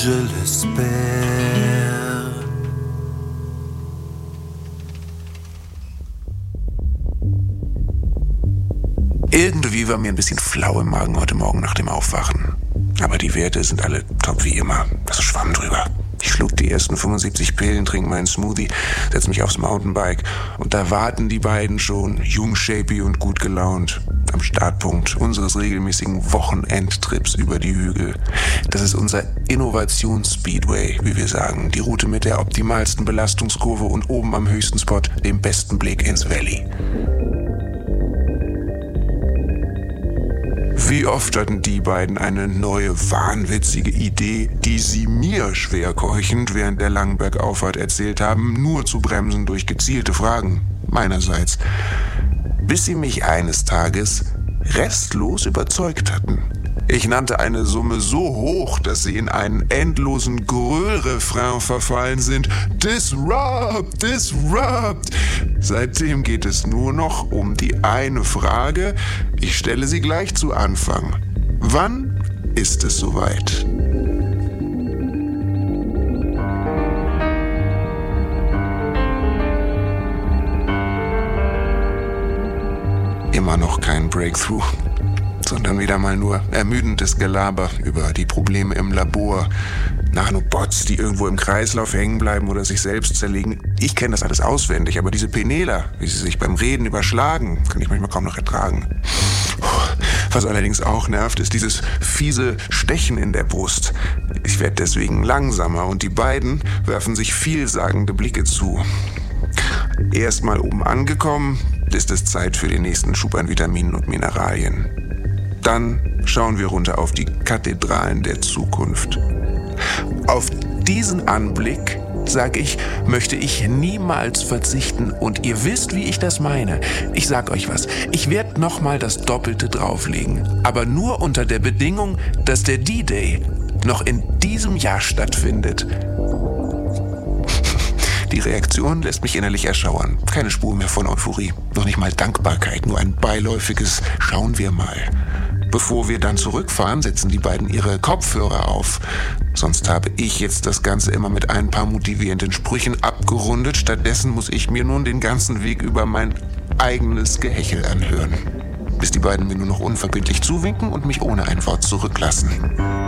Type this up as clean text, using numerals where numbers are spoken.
je l'espère. Irgendwie war mir ein bisschen flau im Magen heute Morgen nach dem Aufwachen. Aber die Werte sind alle top wie immer. Das schwamm drüber. Ich schlug die ersten 75 Pillen, trinke meinen Smoothie, setz mich aufs Mountainbike und da warten die beiden schon, jung, shapy und gut gelaunt, am Startpunkt unseres regelmäßigen Wochenendtrips über die Hügel. Das ist unser Innovations-Speedway, wie wir sagen, die Route mit der optimalsten Belastungskurve und oben am höchsten Spot dem besten Blick ins Valley. Wie oft hatten die beiden eine neue, wahnwitzige Idee, die sie mir schwer keuchend während der langen Bergauffahrt erzählt haben, nur zu bremsen durch gezielte Fragen meinerseits. Bis sie mich eines Tages restlos überzeugt hatten. Ich nannte eine Summe so hoch, dass sie in einen endlosen Gröhlrefrain verfallen sind. Disrupt, disrupt. Seitdem geht es nur noch um die eine Frage. Ich stelle sie gleich zu Anfang. Wann ist es soweit? Immer noch kein Breakthrough, sondern wieder mal nur ermüdendes Gelaber über die Probleme im Labor. Nanobots, die irgendwo im Kreislauf hängen bleiben oder sich selbst zerlegen. Ich kenne das alles auswendig, aber diese Penela, wie sie sich beim Reden überschlagen, kann ich manchmal kaum noch ertragen. Was allerdings auch nervt, ist dieses fiese Stechen in der Brust. Ich werde deswegen langsamer und die beiden werfen sich vielsagende Blicke zu. Erstmal oben angekommen, ist es Zeit für den nächsten Schub an Vitaminen und Mineralien. Dann schauen wir runter auf die Kathedralen der Zukunft. Auf diesen Anblick, sag ich, möchte ich niemals verzichten und ihr wisst, wie ich das meine. Ich sag euch was, ich werde nochmal das Doppelte drauflegen, aber nur unter der Bedingung, dass der D-Day noch in diesem Jahr stattfindet. Die Reaktion lässt mich innerlich erschauern. Keine Spur mehr von Euphorie, noch nicht mal Dankbarkeit, nur ein beiläufiges Schauen wir mal. Bevor wir dann zurückfahren, setzen die beiden ihre Kopfhörer auf. Sonst habe ich jetzt das Ganze immer mit ein paar motivierenden Sprüchen abgerundet. Stattdessen muss ich mir nun den ganzen Weg über mein eigenes Gehechel anhören. Bis die beiden mir nur noch unverbindlich zuwinken und mich ohne ein Wort zurücklassen.